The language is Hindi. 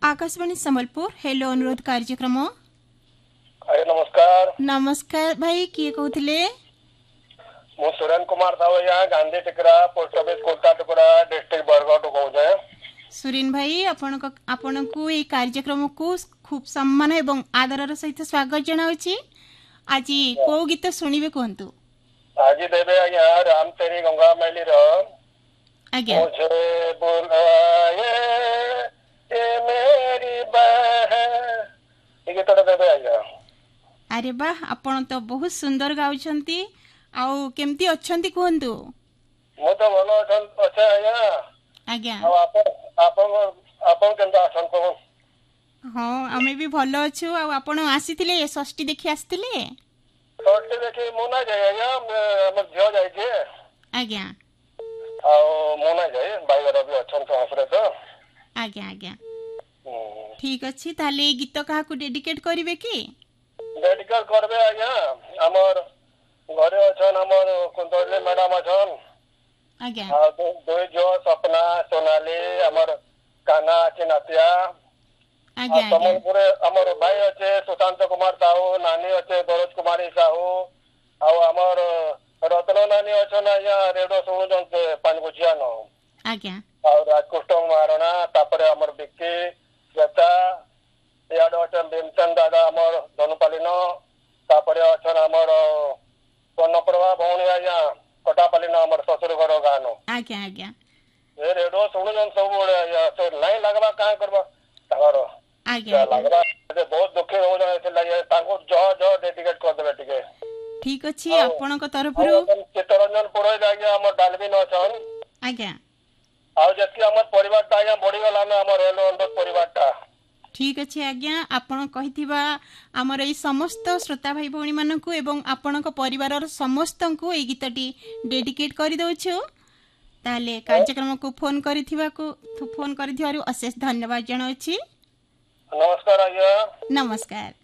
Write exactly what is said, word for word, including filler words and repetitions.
आकाशवाणी संबलपुर हेलो अनुरोध कार्यक्रम। अरे नमस्कार। नमस्कार भाई, किए कहूथिले? मु सुरेन कुमार साहू यहाँ Gandhi Tikra post office कोलता Tikra district Bargarh कहूछे। Suren भाई, आपण आपण को এই कार्यक्रम को खूब सम्मान एवं आदर सहित स्वागत जनाउछि। आज को गीत सुनिबे कहंतु? आज देबे यहाँ राम तेरी गंगा मैली रो आज्ञा। मुझे बुलाए ये मेरी बहन, ये गीत देबे आज्ञा। अरे वाह, आपण तो बहुत सुंदर गाउछंती। आउ केमती अछंती कहंतु? मु तो भलो अछन अच्छे आज्ञा। आज्ञा। आ आपण आपण आपण केनता अछन को? हाँ, आमे भी भलो अछु। आ आपण आसीथिले षष्ठी देखि आसीथिले? षष्ठी देखि मु ना जाय आज्ञा, हमर झियो जाय छे। आज्ञा। आ मु ना जाय, बाइगर भी अछन तो आसरे तो। आज्ञा आज्ञा। ठीक अछि, ताले गीत काहा को डेडिकेट करिवे की? डेडिकेट करबे आज्ञा हमर घरे अछन, हमर कुंतले मैडम अछन। आज्ञा। आ दो दो जो सपना सोनाली हमर काना चिनातिया। आज्ञा। समलपुर हमर भाई अच्छे सुशांत कुमार साहू, नानी अच्छे दरोज कुमारी साहू, आ हमर रत्न नानी अछन यहाँ रेडियो सुनु जंते पानगुचिया न। आज्ञा। आ राजकुष्ट महाराणा, तापरे हमर बिक्की जता याड अछन भीमचंद दादा हमर धनुपाली न, तापरे अछन हमर पन्नप्रभा भौणी यहाँ कटापाली न, हमर ससुर घर गान। आज्ञा आज्ञा। ए रेडियो सुनु जन सब बड़े तो नहीं लगबा का करबा तागर आज्ञा। लगबा जे बहुत दुखी हो जाय से लागे ताको जो जो डेडिकेट कर देबे टिके। ठीक अछि, आपण को तरफरु चित्तरंजन पुरोहित जागे हमर डालबी न छन। आज्ञा। आ जति हमर परिवार ता यहाँ बढ़ी गला न, हमर हेलो अंदर परिवार ता। ठीक अछि आज्ञा, आपण कहिथिबा हमर এই समस्त श्रोता भाई भौणी मानकु एवं आपणक परिवारर समस्तंकु এই गीतटी डेडिकेट करि दउछु। ताले कार्यक्रम को फोन करिथिबा को फोन करिथिबारु अशेष धन्यवाद जणाउछि। नमस्कार आज्ञा। नमस्कार।